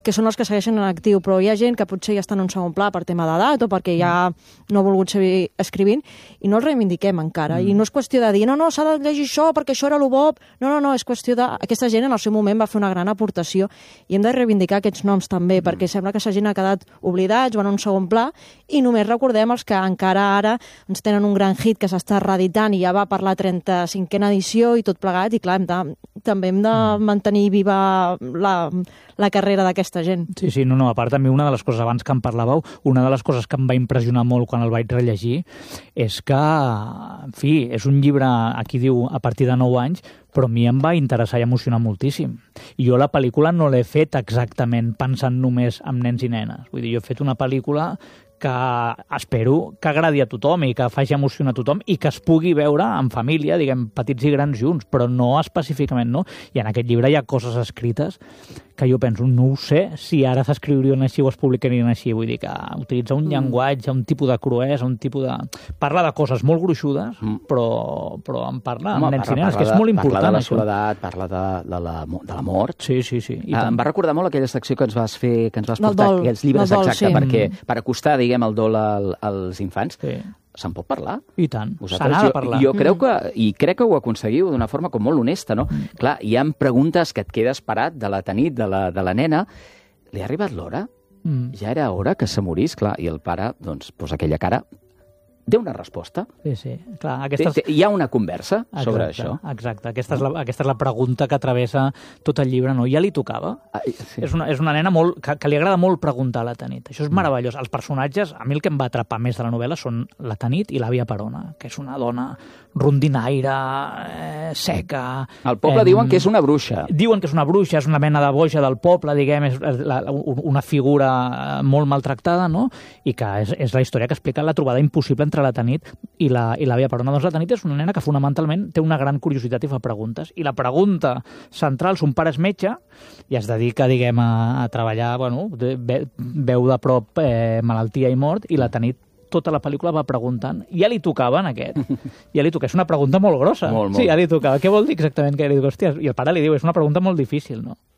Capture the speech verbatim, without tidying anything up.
que són els que segueixen en actiu, però hi ha gent que potser ja està en un segon pla per tema d'edat o perquè ja no ha volgut seguir escrivint i no els reivindiquem encara. Mm. I no és qüestió de dir, no, no, s'ha de llegir això perquè això era lo bo. No, no, no, és qüestió de... Aquesta gent en el seu moment va fer una gran aportació i hem de reivindicar aquests noms també, mm. perquè sembla que aquesta gent ha quedat oblidats, van a un segon pla i només recordem els que encara ara ens tenen un gran hit que s'està reeditant i ja va per la trenta-cinquena edició i tot plegat, i clar, hem de, també hem de mm. mantenir viva la, la carrera d'aquesta gent. Sí, sí, no, no, a part també una de les coses, abans que en parlàveu, una de les coses que em va impressionar molt quan el vaig rellegir és que, en fi, és un llibre, aquí diu, a partir de nou anys, però a mi em va interessar i emocionar moltíssim. I jo la pel·lícula no l'he fet exactament pensant només en nens i nenes. Vull dir, jo he fet una pel·lícula que espero que agradi a tothom i que faci emocionar a tothom i que es pugui veure en família, diguem, petits i grans junts, però no específicament, no? I en aquest llibre hi ha coses escrites que jo penso, no ho sé si ara s'escriurien així o es publicarien així. Vull dir que utilitza un mm. llenguatge, un tipus de cruesa, un tipus de... Parla de coses molt gruixudes, mm. però, però en parla amb nens i nenes, que és molt important. Parla de la això. soledat, parla de, de, la, de la mort. Sí, sí, sí. I ah, em va recordar molt aquella secció que ens vas fer, que ens vas portar, dol, aquells llibres, dol, exacte, sí. perquè per acostar, diguem, el dol al, als infants. Sí. Se'n pot parlar? I tant, Vosaltres, se n'ha de jo, parlar. Jo crec que, i crec que ho aconseguiu d'una forma com molt honesta, no? Mm. Clar, hi ha preguntes que et quedes parat de la tenit, de la, de la nena. Li ha arribat l'hora? Mm. Ja era hora que se morís, clar, i el pare, doncs, posa aquella cara, té una resposta. Sí, sí. Clar, aquesta... té, té, hi ha una conversa exacte, sobre això. Exacte, aquesta és, la, aquesta és la pregunta que travessa tot el llibre. No? Ja li tocava. Ah, sí. és, una, és una nena molt, que, que li agrada molt preguntar a la Tanit. Això és meravellós. Els personatges, a mi el que em va atrapar més de la novel·la són la Tanit i l'àvia Perona, que és una dona rondinaire, eh, seca... Al poble eh, diuen que és una bruixa. Diuen que és una bruixa, és una mena de boja del poble, diguem, és la, una figura molt maltractada, no? I que és, és la història que explica la trobada impossible entre la Tanit i la i l'àvia Perona. Doncs la Tanit és una nena que fonamentalment té una gran curiositat i fa preguntes. I la pregunta central, son pare és metge i es dedica, diguem, a, a treballar, bueno, ve, veu de prop eh, malaltia i mort, i la Tanit tota la pel·lícula va preguntant. Ja li tocava en aquest. Ja li tocava. És una pregunta molt grossa. Molt, molt. Sí, ja li tocava. Què vol dir exactament que li diu? Hòstia, i el pare li diu, és una pregunta molt difícil, no?